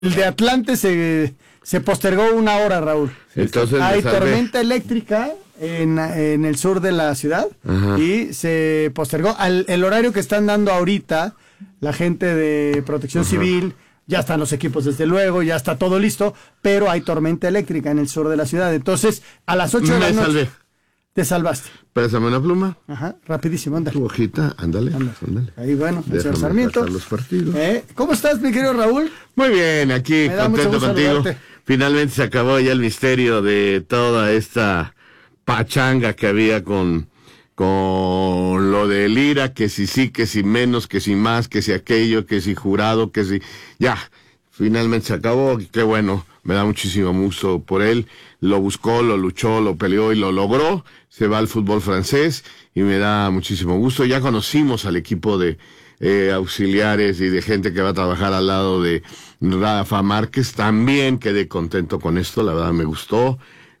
El de Atlante se postergó 1 hora, Raúl. Entonces hay tormenta eléctrica en el sur de la ciudad. Ajá. Y se postergó el horario que están dando ahorita la gente de Protección Civil. Ya están los equipos desde luego, ya está todo listo, pero hay tormenta eléctrica en el sur de la ciudad. Entonces, a las 8 de la noche salvé. Te salvaste. Pésame una pluma. Ajá, rapidísimo, ándale. Tu hojita, ándale. Ahí, bueno, el señor Sarmiento. Los partidos. ¿Cómo estás, mi querido Raúl? Muy bien, aquí contento contigo. Saludarte. Finalmente se acabó ya el misterio de toda esta pachanga que había con lo de Lira, que si sí, que si menos, que si más, que si aquello, que si jurado, que si... Ya, finalmente se acabó, y qué bueno, me da muchísimo gusto por él. Lo buscó, lo luchó, lo peleó y lo logró. Se va al fútbol francés y me da muchísimo gusto. Ya conocimos al equipo de auxiliares y de gente que va a trabajar al lado de Rafa Márquez. También quedé contento con esto, la verdad me gustó.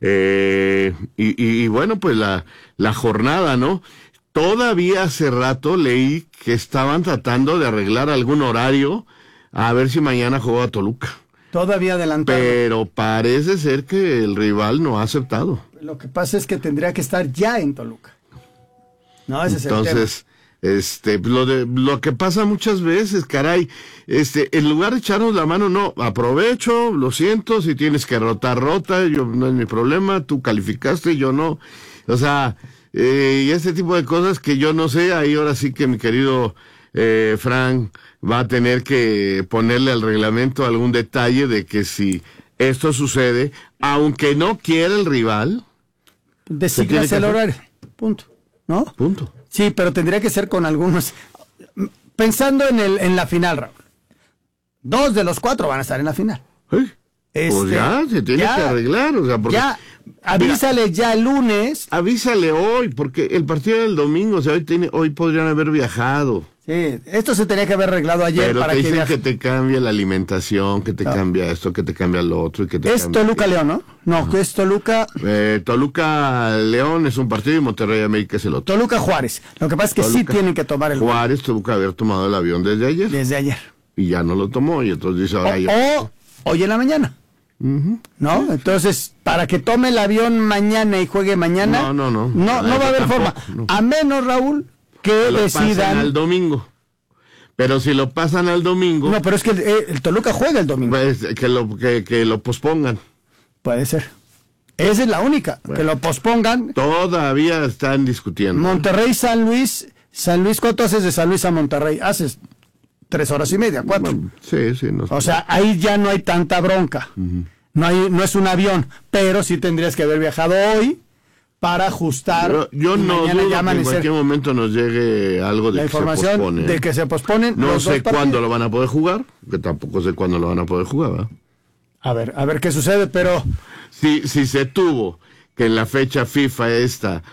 Y bueno, pues la jornada, ¿no? Todavía hace rato leí que estaban tratando de arreglar algún horario a ver si mañana juega Toluca. Todavía adelantado. Pero parece ser que el rival no ha aceptado. Lo que pasa es que tendría que estar ya en Toluca. No, ese Entonces, es el tema. Lo que pasa muchas veces, caray, en lugar de echarnos la mano, no, aprovecho, lo siento, si tienes que rota, yo no es mi problema, tú calificaste, yo no. O sea, y este tipo de cosas que yo no sé, ahí ahora sí que mi querido Frank va a tener que ponerle al reglamento algún detalle de que si esto sucede, aunque no quiera el rival, designas el horario, punto, ¿no? Punto. Sí, pero tendría que ser con algunos, pensando en la final, Raúl. 2 de los 4 van a estar en la final. Pues ya, se tiene que arreglar, o sea, porque... Ya, avísale ya el lunes. Avísale hoy, porque el partido era el domingo, o sea, hoy podrían haber viajado. Sí, esto se tenía que haber arreglado ayer. Pero para te dicen que te cambia la alimentación, que te cambia esto, que te cambia lo otro. Y que te es Toluca-León, ¿no? No, que es Toluca... Toluca-León es un partido y Monterrey-América es el otro. Toluca-Juárez. Lo que pasa es que sí tienen que tomar el... Juárez tuvo que haber tomado el avión desde ayer. Desde ayer. Y ya no lo tomó, y entonces dice ahora hoy en la mañana. ¿No? Entonces, para que tome el avión mañana y juegue mañana... No va a haber forma. No. A menos, Raúl, que decidan... al domingo. Pero si lo pasan al domingo... No, pero es que el Toluca juega el domingo. Pues, que lo pospongan. Puede ser. Esa es la única. Bueno, que lo pospongan. Todavía están discutiendo. Monterrey-San Luis. San Luis, ¿cuánto haces de San Luis a Monterrey? Haces 3 horas y media, 4. Sí. No, o sea, ahí ya no hay tanta bronca. No es un avión. Pero sí tendrías que haber viajado hoy para ajustar. Yo no dudo que en cualquier momento nos llegue algo de la información se pospone. De que se posponen. No sé cuándo lo van a poder jugar, que tampoco sé cuándo lo van a poder jugar, ¿verdad? A ver qué sucede, pero... Si se tuvo que en la fecha FIFA esta,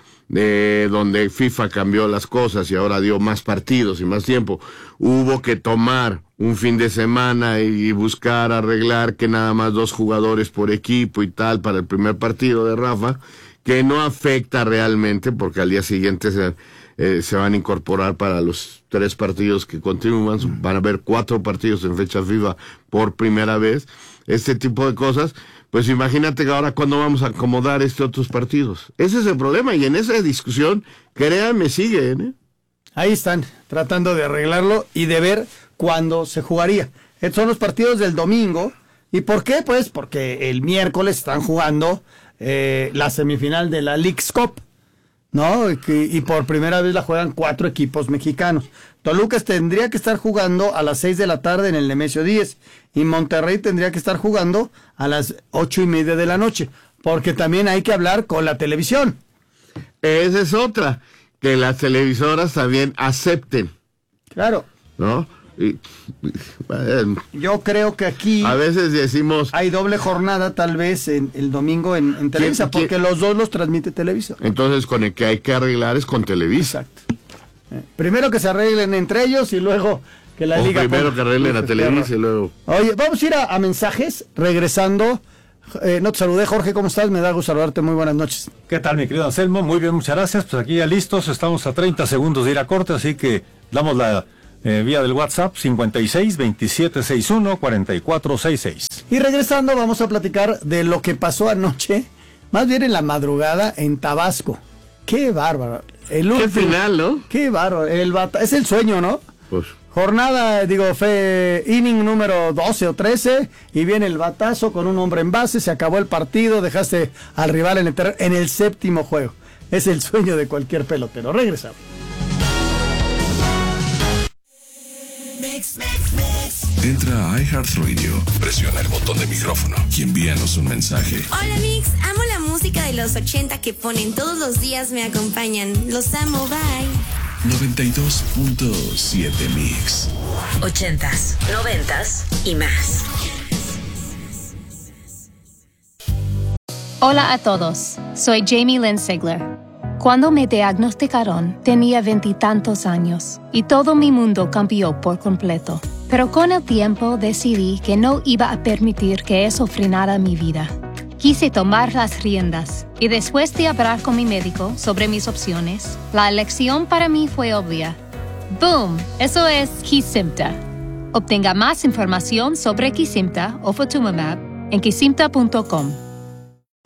donde FIFA cambió las cosas y ahora dio más partidos y más tiempo, hubo que tomar un fin de semana y buscar arreglar que nada más 2 jugadores por equipo y tal para el primer partido de Rafa, que no afecta realmente porque al día siguiente se van a incorporar para los 3 partidos que continúan, van a haber 4 partidos en fecha FIFA por primera vez, este tipo de cosas, pues imagínate que ahora cuándo vamos a acomodar otros partidos. Ese es el problema y en esa discusión, créanme, siguen, Ahí están, tratando de arreglarlo y de ver cuándo se jugaría. Estos son los partidos del domingo. ¿Y por qué? Pues porque el miércoles están jugando la semifinal de la Leagues Cup, ¿no? Y por primera vez la juegan 4 equipos mexicanos. Toluca tendría que estar jugando a las 6 de la tarde en el Nemesio 10 y Monterrey tendría que estar jugando a las 8:30 de la noche, porque también hay que hablar con la televisión. Esa es otra, que las televisoras también acepten. Claro. ¿No? Yo creo que aquí a veces decimos hay doble jornada tal vez el domingo en Televisa, porque los dos los transmite Televisa. Entonces con el que hay que arreglar es con Televisa. Exacto. Primero que se arreglen entre ellos y luego que la liga... Primero que arreglen a Televisa y luego... Oye, vamos a ir a mensajes regresando. No te saludé, Jorge, ¿cómo estás? Me da gusto saludarte, muy buenas noches. ¿Qué tal, mi querido Anselmo? Muy bien, muchas gracias. Pues aquí ya listos, estamos a 30 segundos de ir a corte, así que damos vía del WhatsApp 56-2761-4466. Y regresando vamos a platicar de lo que pasó anoche, más bien en la madrugada en Tabasco. ¡Qué bárbaro! Qué final, ¿no? ¡Qué bárbaro! Es el sueño, ¿no? Pues... Jornada, fue inning número 12 o 13 y viene el batazo con un hombre en base, se acabó el partido, dejaste al rival en el séptimo juego. Es el sueño de cualquier pelotero. Regresamos. Entra a iHeartRadio, presiona el botón de micrófono y envíanos un mensaje. Hola Mix, amo la música de los 80 que ponen todos los días, me acompañan. Los amo, bye. 92.7 Mix. 80s, 90s y más. Hola a todos, soy Jamie Lynn Sigler. Cuando me diagnosticaron, tenía 20 y tantos años y todo mi mundo cambió por completo. Pero con el tiempo decidí que no iba a permitir que eso frenara mi vida. Quise tomar las riendas y después de hablar con mi médico sobre mis opciones, la elección para mí fue obvia. ¡Boom! Eso es Kesimpta. Obtenga más información sobre Kesimpta o Ofatumumab en kesimpta.com.